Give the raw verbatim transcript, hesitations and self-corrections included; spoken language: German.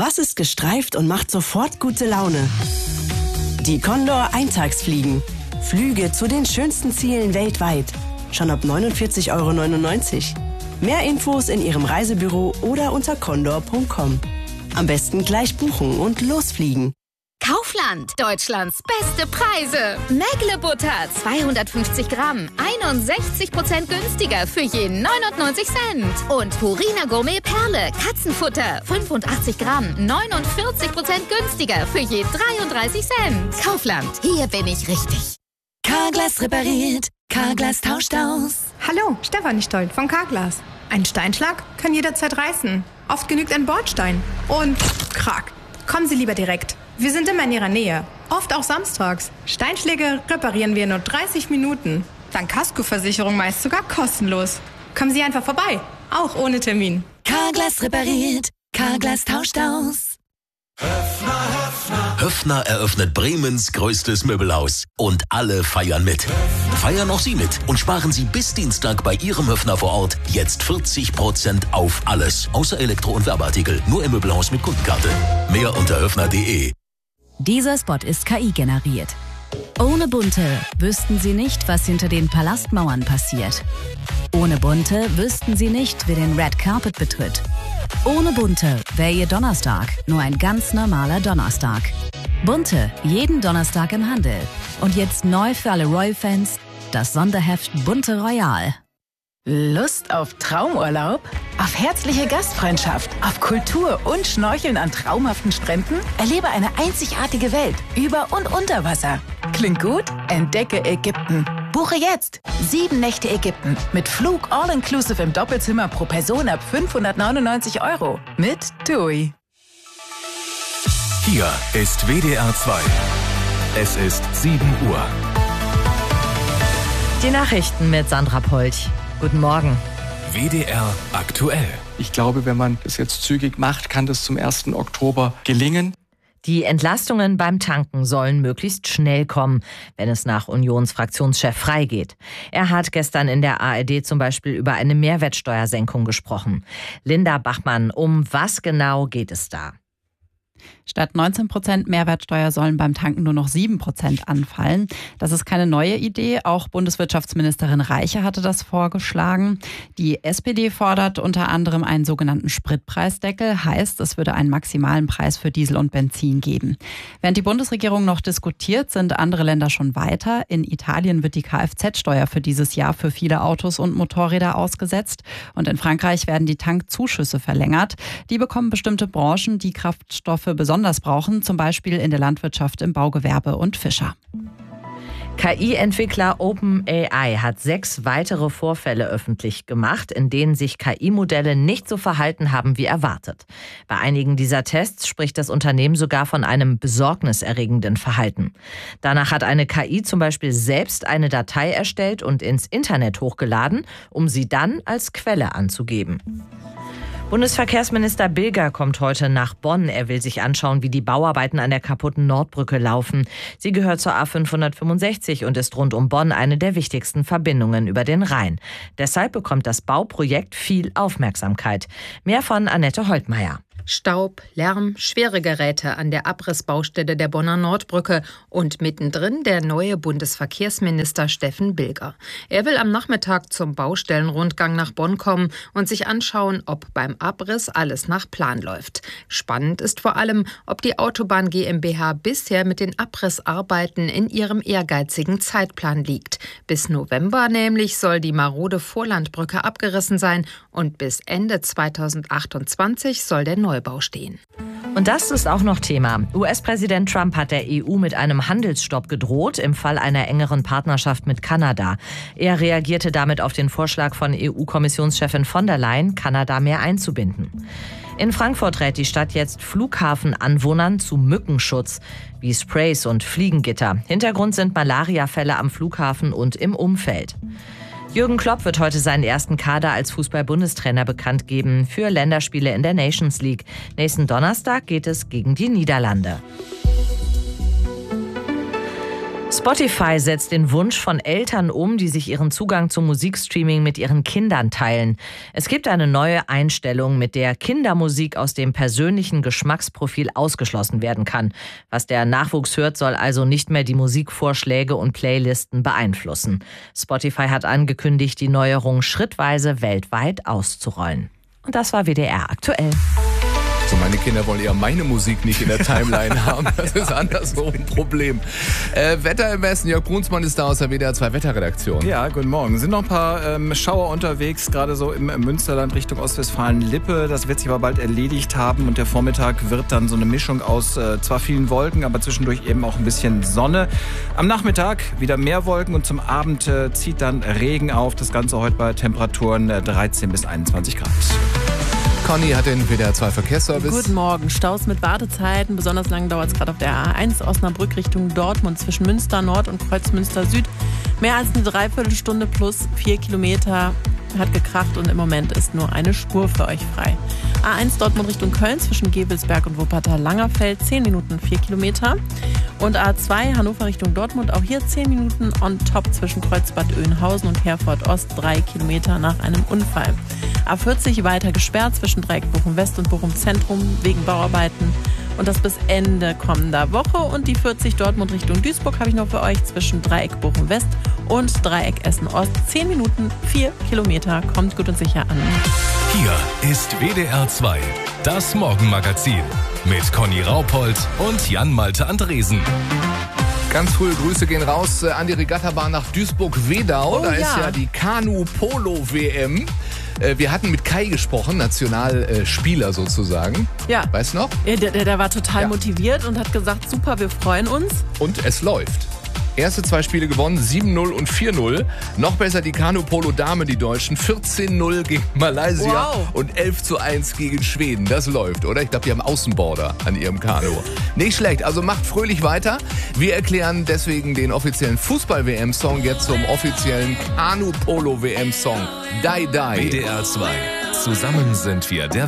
Was ist gestreift und macht sofort gute Laune? Die Condor Eintagsfliegen. Flüge zu den schönsten Zielen weltweit. Schon ab neunundvierzig Euro neunundneunzig. Mehr Infos in Ihrem Reisebüro oder unter condor punkt com. Am besten gleich buchen und losfliegen. Kaufland, Deutschlands beste Preise. Mägle Butter, zweihundertfünfzig Gramm, einundsechzig Prozent günstiger für je neunundneunzig Cent. Und Purina Gourmet Perle, Katzenfutter, fünfundachtzig Gramm, neunundvierzig Prozent günstiger für je dreiunddreißig Cent. Kaufland, hier bin ich richtig. Carglass repariert, Carglass tauscht aus. Hallo, Stefanie Stoll von Carglass. Ein Steinschlag kann jederzeit reißen. Oft genügt ein Bordstein. Und krack. Kommen Sie lieber direkt. Wir sind immer in Ihrer Nähe. Oft auch samstags. Steinschläge reparieren wir in nur dreißig Minuten. Dank Kaskoversicherung meist sogar kostenlos. Kommen Sie einfach vorbei. Auch ohne Termin. Carglass repariert, Carglass tauscht aus. Höffner, Höffner. Höffner eröffnet Bremens größtes Möbelhaus. Und alle feiern mit. Feiern auch Sie mit und sparen Sie bis Dienstag bei Ihrem Höffner vor Ort jetzt vierzig Prozent auf alles. Außer Elektro- und Werbeartikel. Nur im Möbelhaus mit Kundenkarte. Mehr unter höffner punkt de. Dieser Spot ist K I generiert. Ohne Bunte wüssten Sie nicht, was hinter den Palastmauern passiert. Ohne Bunte wüssten Sie nicht, wer den Red Carpet betritt. Ohne Bunte wäre Ihr Donnerstag nur ein ganz normaler Donnerstag. Bunte, jeden Donnerstag im Handel. Und jetzt neu für alle Royal-Fans, das Sonderheft Bunte Royal. Lust auf Traumurlaub? Auf herzliche Gastfreundschaft? Auf Kultur und Schnorcheln an traumhaften Stränden? Erlebe eine einzigartige Welt über und unter Wasser. Klingt gut? Entdecke Ägypten. Buche jetzt sieben Nächte Ägypten mit Flug all-inclusive im Doppelzimmer pro Person ab fünfhundertneunundneunzig Euro mit TUI. Hier ist W D R zwei. Es ist sieben Uhr. Die Nachrichten mit Sandra Polch. Guten Morgen. W D R aktuell. Ich glaube, wenn man das jetzt zügig macht, kann das zum ersten Oktober gelingen. Die Entlastungen beim Tanken sollen möglichst schnell kommen, wenn es nach Unionsfraktionschef Frey geht. Er hat gestern in der A R D zum Beispiel über eine Mehrwertsteuersenkung gesprochen. Linda Bachmann, um was genau geht es da? Statt neunzehn Prozent Mehrwertsteuer sollen beim Tanken nur noch sieben Prozent anfallen. Das ist keine neue Idee. Auch Bundeswirtschaftsministerin Reiche hatte das vorgeschlagen. Die S P D fordert unter anderem einen sogenannten Spritpreisdeckel. Heißt, es würde einen maximalen Preis für Diesel und Benzin geben. Während die Bundesregierung noch diskutiert, sind andere Länder schon weiter. In Italien wird die Kfz-Steuer für dieses Jahr für viele Autos und Motorräder ausgesetzt. Und in Frankreich werden die Tankzuschüsse verlängert. Die bekommen bestimmte Branchen, die Kraftstoffe besonders brauchen, zum Beispiel in der Landwirtschaft, im Baugewerbe und Fischer. K I-Entwickler OpenAI hat sechs weitere Vorfälle öffentlich gemacht, in denen sich K I-Modelle nicht so verhalten haben wie erwartet. Bei einigen dieser Tests spricht das Unternehmen sogar von einem besorgniserregenden Verhalten. Danach hat eine K I zum Beispiel selbst eine Datei erstellt und ins Internet hochgeladen, um sie dann als Quelle anzugeben. Bundesverkehrsminister Bilger kommt heute nach Bonn. Er will sich anschauen, wie die Bauarbeiten an der kaputten Nordbrücke laufen. Sie gehört zur A fünfhundertfünfundsechzig und ist rund um Bonn eine der wichtigsten Verbindungen über den Rhein. Deshalb bekommt das Bauprojekt viel Aufmerksamkeit. Mehr von Annette Holtmeier. Staub, Lärm, schwere Geräte an der Abrissbaustelle der Bonner Nordbrücke und mittendrin der neue Bundesverkehrsminister Steffen Bilger. Er will am Nachmittag zum Baustellenrundgang nach Bonn kommen und sich anschauen, ob beim Abriss alles nach Plan läuft. Spannend ist vor allem, ob die Autobahn GmbH bisher mit den Abrissarbeiten in ihrem ehrgeizigen Zeitplan liegt. Bis November nämlich soll die marode Vorlandbrücke abgerissen sein und bis Ende zweitausendachtundzwanzig soll der Neubau stehen. Und das ist auch noch Thema. U S-Präsident Trump hat der E U mit einem Handelsstopp gedroht im Fall einer engeren Partnerschaft mit Kanada. Er reagierte damit auf den Vorschlag von E U-Kommissionschefin von der Leyen, Kanada mehr einzubinden. In Frankfurt rät die Stadt jetzt Flughafenanwohnern zu Mückenschutz, wie Sprays und Fliegengitter. Hintergrund sind Malariafälle am Flughafen und im Umfeld. Jürgen Klopp wird heute seinen ersten Kader als Fußball-Bundestrainer bekannt geben für Länderspiele in der Nations League. Nächsten Donnerstag geht es gegen die Niederlande. Spotify setzt den Wunsch von Eltern um, die sich ihren Zugang zum Musikstreaming mit ihren Kindern teilen. Es gibt eine neue Einstellung, mit der Kindermusik aus dem persönlichen Geschmacksprofil ausgeschlossen werden kann. Was der Nachwuchs hört, soll also nicht mehr die Musikvorschläge und Playlisten beeinflussen. Spotify hat angekündigt, die Neuerung schrittweise weltweit auszurollen. Und das war W D R aktuell. So, meine Kinder wollen eher meine Musik nicht in der Timeline haben. Das ist andersrum ein Problem. Äh, Wetter im Westen. Jörg Brunsmann ist da aus der W D R zwei Wetterredaktion. Ja, guten Morgen. Sind noch ein paar ähm, Schauer unterwegs, gerade so im Münsterland Richtung Ostwestfalen-Lippe. Das wird sich aber bald erledigt haben und der Vormittag wird dann so eine Mischung aus äh, zwar vielen Wolken, aber zwischendurch eben auch ein bisschen Sonne. Am Nachmittag wieder mehr Wolken und zum Abend äh, zieht dann Regen auf. Das Ganze heute bei Temperaturen äh, dreizehn bis einundzwanzig Grad. Conny hat den W D R zwei Verkehrsservice. Guten Morgen. Staus mit Wartezeiten. Besonders lang dauert es gerade auf der A eins Osnabrück Richtung Dortmund zwischen Münster Nord und Kreuzmünster Süd. Mehr als eine Dreiviertelstunde plus vier Kilometer hat gekracht und im Moment ist nur eine Spur für euch frei. A eins Dortmund Richtung Köln zwischen Gevelsberg und Wuppertal-Langerfeld zehn Minuten vier Kilometer. Und A zwei Hannover Richtung Dortmund auch hier zehn Minuten on top zwischen Kreuzbad Oeynhausen und Herford Ost drei Kilometer nach einem Unfall. A vierzig weiter gesperrt zwischen Dreieck Bochum West und Bochum Zentrum wegen Bauarbeiten. Und das bis Ende kommender Woche. Und die vierzig Dortmund Richtung Duisburg habe ich noch für euch zwischen Dreieck Bochum West und Dreieck Essen Ost. zehn Minuten, vier Kilometer. Kommt gut und sicher an. Hier ist W D R zwei, das Morgenmagazin mit Conny Raupold und Jan-Malte Andresen. Ganz frühe Grüße gehen raus äh, an die Regattabahn nach Duisburg-Wedau. Oh, da ja. ist ja die Kanu-Polo-W M. Äh, wir hatten mit Kai gesprochen, Nationalspieler äh, sozusagen. Ja. Weißt du noch? Ja, der, der war total Ja. motiviert und hat gesagt, super, wir freuen uns. Und es läuft. Erste zwei Spiele gewonnen, sieben null und vier null. Noch besser die Kanu-Polo-Dame, die Deutschen. vierzehn null gegen Malaysia Wow. und elf zu eins gegen Schweden. Das läuft, oder? Ich glaube, die haben Außenborder an ihrem Kanu. Nicht schlecht, also macht fröhlich weiter. Wir erklären deswegen den offiziellen Fußball-W M-Song jetzt zum offiziellen Kanu-Polo-W M-Song. Die, die. W D R zwei. Zusammen sind wir der